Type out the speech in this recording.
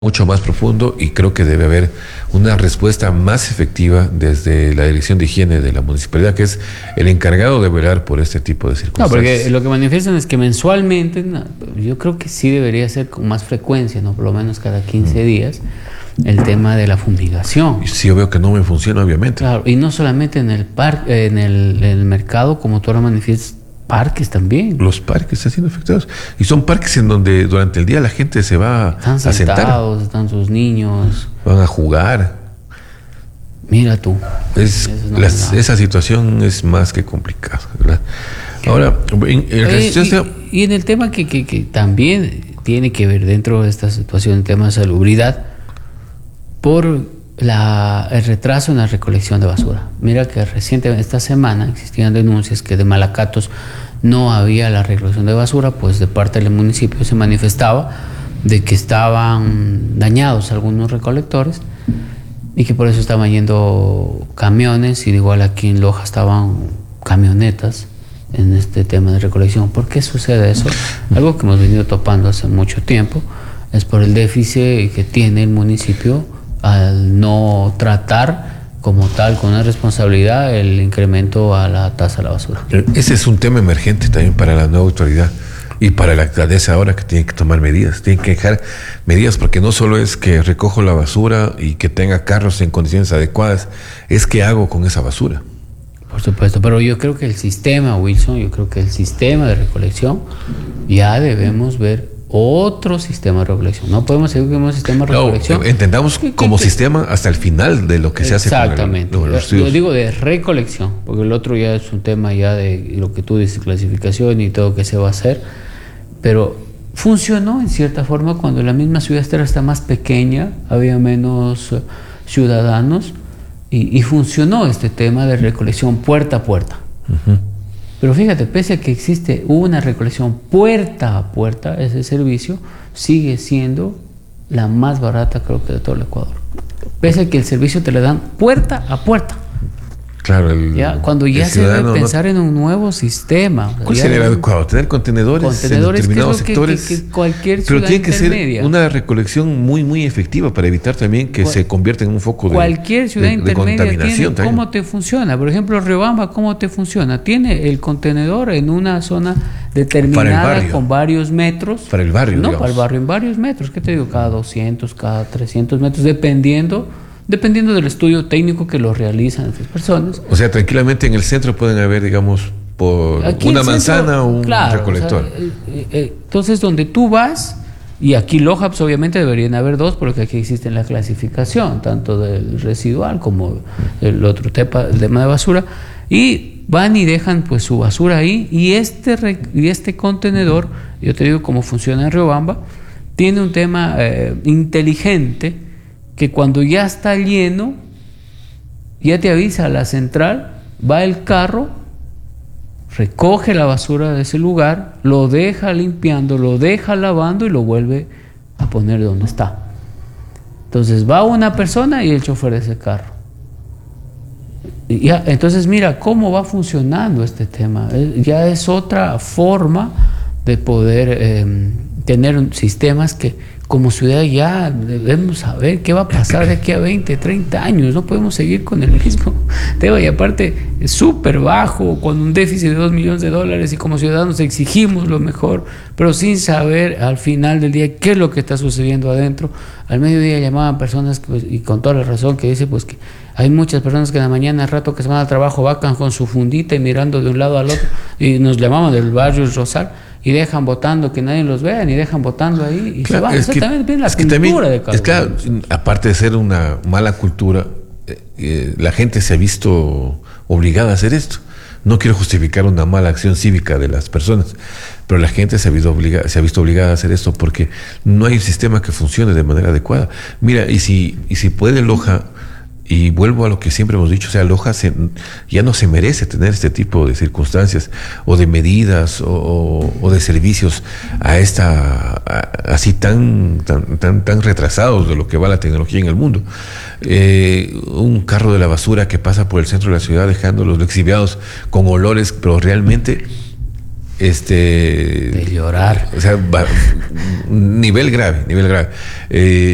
mucho más profundo y creo que debe haber una respuesta más efectiva desde la Dirección de Higiene de la municipalidad, que es el encargado de velar por este tipo de circunstancias. No, porque lo que manifiestan es que mensualmente, yo creo que sí debería ser con más frecuencia, ¿no? Por lo menos cada 15 días, el tema de la fumigación. Y si yo veo que no me funciona, obviamente. Claro, y no solamente en el parque, en el mercado, como tú ahora manifiestas, parques también. Los parques están siendo afectados. Y son parques en donde durante el día la gente se va Están a sentar. Están sus niños. Van a jugar. Mira tú. Esa situación es más que complicada, ¿verdad? Ahora, y en el tema que también tiene que ver dentro de esta situación, el tema de salubridad, por el retraso en la recolección de basura. Mira que recientemente, esta semana, existían denuncias que de Malacatos no había la recolección de basura, pues de parte del municipio se manifestaba de que estaban dañados algunos recolectores y que por eso estaban yendo camiones, y igual aquí en Loja estaban camionetas en este tema de recolección. ¿Por qué sucede eso? Algo que hemos venido topando hace mucho tiempo, es por el déficit que tiene el municipio al no tratar como tal con una responsabilidad el incremento a la tasa de la basura. Ese es un tema emergente también para la nueva autoridad y para la alcaldesa ahora, que tiene que tomar medidas, tiene que dejar medidas, porque no solo es que recojo la basura y que tenga carros en condiciones adecuadas, es qué hago con esa basura. Por supuesto, pero yo creo que el sistema, Wilson, yo creo que el sistema de recolección ya debemos ver otro sistema de recolección. No podemos seguir con un sistema de recolección. Entendamos como sistema hasta el final de lo que se hace. Exactamente. Yo digo de recolección, porque el otro ya es un tema ya de lo que tú dices, clasificación y todo que se va a hacer. Pero funcionó en cierta forma cuando la misma ciudad está más pequeña, había menos ciudadanos, y funcionó este tema de recolección puerta a puerta. Uh-huh. Pero fíjate, pese a que existe una recolección puerta a puerta, ese servicio sigue siendo la más barata, creo que de todo el Ecuador. Pese a que el servicio te lo dan puerta a puerta. Claro, cuando ya se debe pensar en un nuevo sistema. ¿Cuál sería el adecuado? Tener contenedores en determinados sectores. Que cualquier ciudad pero tiene que intermedia. ser una recolección muy, muy efectiva para evitar también que se convierta en un foco cualquier ciudad intermedia contaminación. Tiene cómo te funciona. Por ejemplo, Riobamba, ¿cómo te funciona? Tiene el contenedor en una zona determinada con varios metros. Para el barrio, No, para el barrio en varios metros. ¿Qué te digo? Cada 200, cada 300 metros, dependiendo del estudio técnico que lo realizan estas personas. O sea, tranquilamente en el centro pueden haber, digamos, por aquí una manzana o un recolector. O sea, entonces, donde tú vas, y aquí Loja, pues, obviamente deberían haber dos, porque aquí existe la clasificación, tanto del residual como el otro tema de basura, y van y dejan pues su basura ahí, y este contenedor, yo te digo cómo funciona en Riobamba, tiene un tema inteligente, que cuando ya está lleno, ya te avisa a la central, va el carro, recoge la basura de ese lugar, lo deja limpiando, lo deja lavando y lo vuelve a poner donde está. Entonces va una persona y el chofer de ese carro. Y ya, entonces mira cómo va funcionando este tema. Ya es otra forma de poder tener sistemas que como ciudad ya debemos saber qué va a pasar de aquí a 20, 30 años. No podemos seguir con el mismo tema, y aparte es súper bajo, con un déficit de $2 millones, y como ciudadanos exigimos lo mejor, pero sin saber al final del día qué es lo que está sucediendo adentro. Al mediodía llamaban personas, pues, y con toda la razón, que dice pues que hay muchas personas que en la mañana, al rato que se van al trabajo, vacan con su fundita y mirando de un lado al otro, y nos llamaban del barrio Rosal, y dejan votando, que nadie los vea, ni dejan votando ahí, y claro, se van. Eso también viene la cultura de cada uno. Claro, aparte de ser una mala cultura, la gente se ha visto obligada a hacer esto. No quiero justificar una mala acción cívica de las personas, pero la gente se ha visto obligada a hacer esto porque no hay un sistema que funcione de manera adecuada. Mira, y si puede Loja, y vuelvo a lo que siempre hemos dicho, o sea, Loja ya no se merece tener este tipo de circunstancias o de medidas o de servicios así tan retrasados de lo que va la tecnología en el mundo. Un carro de la basura que pasa por el centro de la ciudad dejando los lixiviados con olores, pero realmente de llorar. O sea, nivel grave.